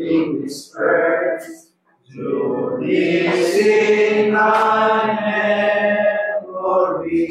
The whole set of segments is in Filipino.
keeping His word. Do this in thy memory.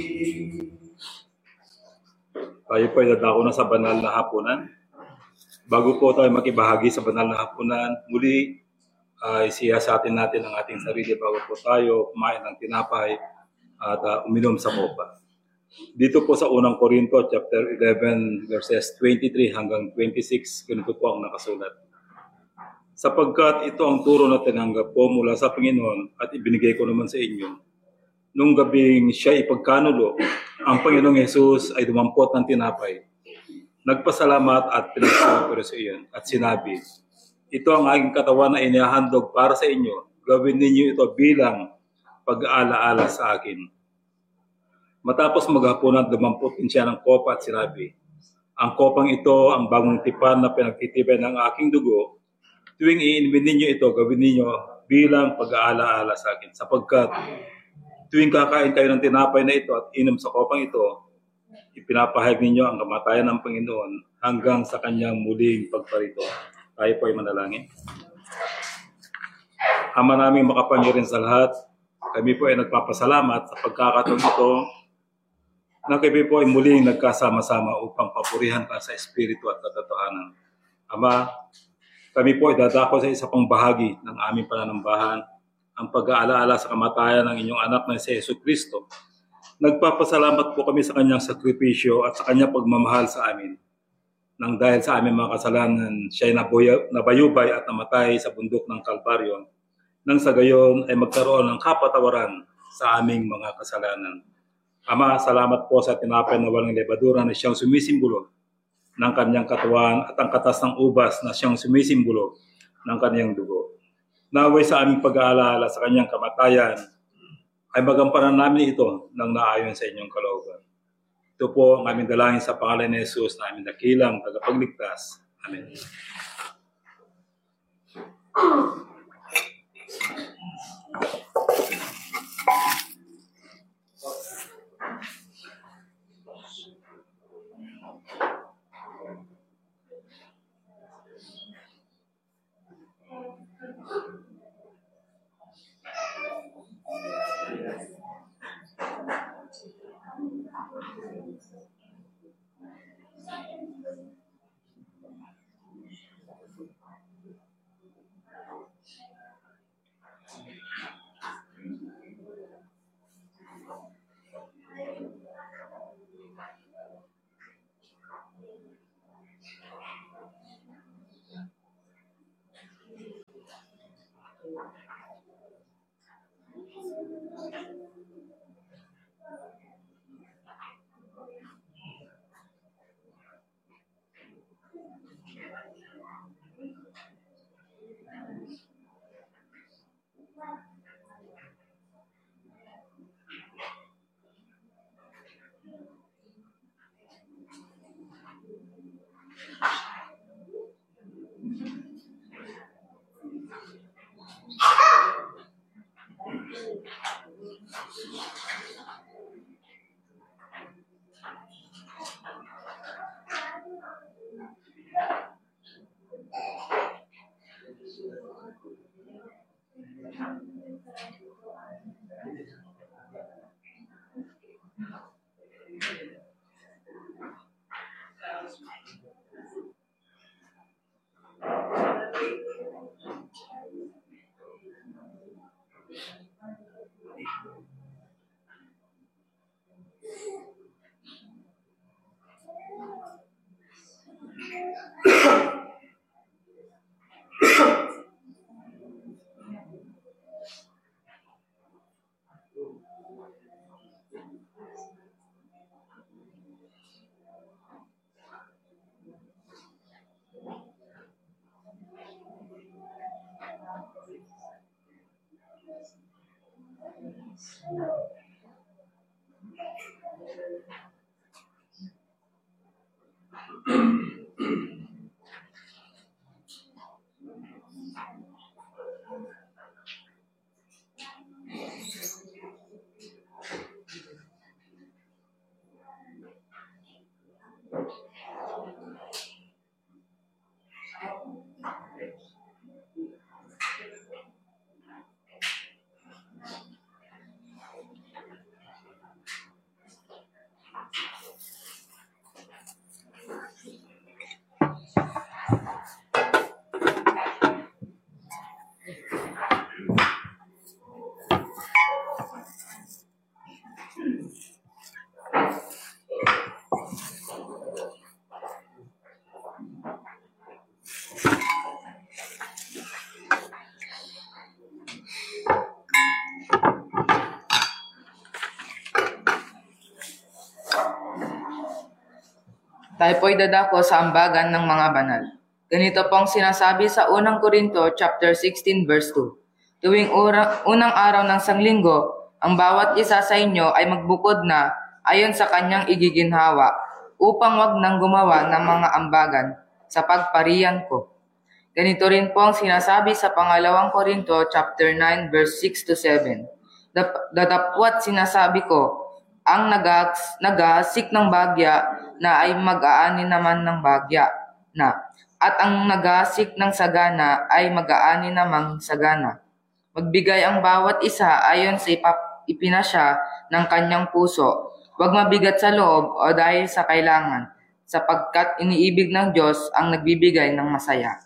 Tayo po ay dadako na sa banal na hapunan. Bago po tayo makibahagi sa banal na hapunan, muli ay siyasatin natin ang ating sarili bago po tayo kumain ng tinapay at uminom sa kopa. Dito po sa unang Korinto, chapter 11, verses 23 hanggang 26, ganito po ang nakasulat. Sapagkat ito ang turo na tinanggap ko mula sa Panginoon at ibinigay ko naman sa inyo. Nung gabing siya ipagkanulo, ang Panginoong Hesus ay dumampot ng tinapay. Nagpasalamat at pinagpapiro sa iyon at sinabi, ito ang aking katawan na inihahandog para sa inyo. Gawin ninyo ito bilang pag-aalaala sa akin. Matapos maghapunan, dumampot din siya ng kopa at sinabi, ang kopang ito ang bagong tipan na pinagtitibay ng aking dugo. Tuwing iinumin ninyo ito, gawin ninyo bilang pag-aalaala sa akin. Sapagkat tuwing kakain kayo ng tinapay na ito at inom sa kopang ito, ipinapahayag ninyo ang kamatayan ng Panginoon hanggang sa kanyang muling pagparito. Tayo po ay manalangin. Ama naming makapangyarihan sa lahat, kami po ay nagpapasalamat sa pagkakataon ito na kami po ay muling nagkasama-sama upang papurihan ka sa Espiritu at katotohanan. Ama, kami po ay dadako sa isa pang bahagi ng aming pananambahan, ang pag-aalaala sa kamatayan ng inyong anak na si Jesucristo. Nagpapasalamat po kami sa kanyang sakripisyo at sa kanyang pagmamahal sa amin. Nang dahil sa aming mga kasalanan, siya ay nabayubay at namatay sa bundok ng Kalbaryo. Nang sa gayon ay magkaroon ng kapatawaran sa aming mga kasalanan. Ama, salamat po sa tinapay na walang lebadura na siyang sumisimbolo ng kanyang katawan at ang katas ng ubas na siyang sumisimbolo ng kanyang dugo. Naway sa aming pag-aalala sa kanyang kamatayan ay magampanan namin ito ng naayon sa inyong kalooban. Ito po ang aming dalangin sa pangalan ni Jesus na aming dakilang tagapagligtas. Amen. Tayo po'y dadako sa ambagan ng mga banal. Ganito pong sinasabi sa unang Korinto chapter 16 verse 2. Tuwing unang araw ng sanglinggo, ang bawat isa sa inyo ay magbukod na ayon sa kanyang igiginhawa upang wag nang gumawa ng mga ambagan sa pagparian ko. Ganito rin po ang sinasabi sa pangalawang Korinto chapter 9 verse 6 to 7. Datapwat sinasabi ko, ang naghahasik ng bagya na ay mag-aani naman ng bagya na, at ang naghahasik ng sagana ay mag-aani namang sagana. Magbigay ang bawat isa ayon sa ipinasya ng kanyang puso, huwag mabigat sa loob o dahil sa kailangan, sapagkat iniibig ng Diyos ang nagbibigay ng masaya.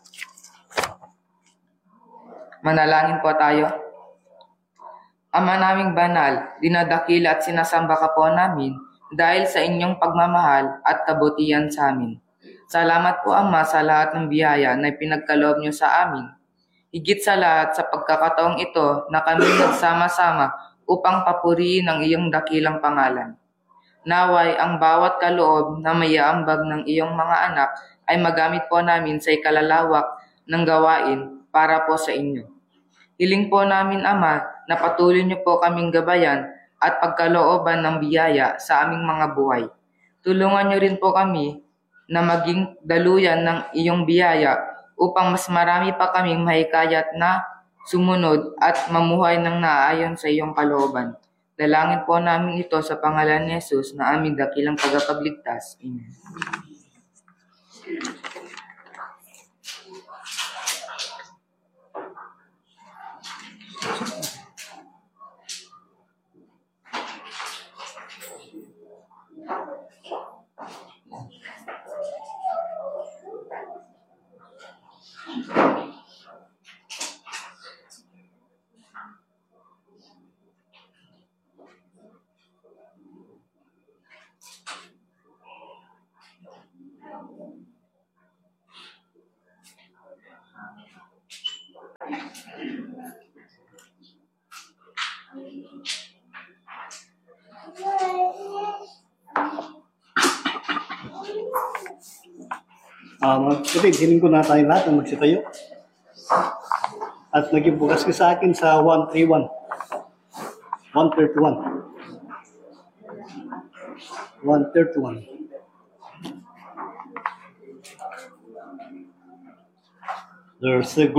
Manalangin po tayo. Ama naming banal, dinadakila at sinasamba ka po namin dahil sa inyong pagmamahal at kabutihan sa amin. Salamat po Ama sa lahat ng biyaya na pinagkaloob niyo sa amin. Higit sa lahat sa pagkakataong ito na kami nagsama-sama upang papurihin ang iyong dakilang pangalan. Naway ang bawat kaloob na mayaambag ng iyong mga anak ay magamit po namin sa ikalalawak ng gawain para po sa inyo. Hiling po namin Ama na patuloy niyo po kaming gabayan at pagkalooban ng biyaya sa aming mga buhay. Tulungan niyo rin po kami na maging daluyan ng iyong biyaya upang mas marami pa kaming mahikayat na sumunod at mamuhay ng naayon sa iyong kalooban. Dalangin po namin ito sa pangalan ni Jesus na aming dakilang tagapagligtas. Amen. Mga kapatid, hiling ko na tayo lahat na magsitayo. At naging bukas ka sa akin sa 131. 131. 131. There's a